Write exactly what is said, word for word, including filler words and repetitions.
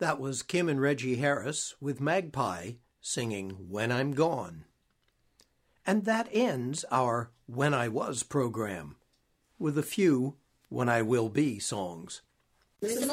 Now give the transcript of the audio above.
That was Kim and Reggie Harris with Magpie singing When I'm Gone. And that ends our When I Was program with a few When I Will Be songs.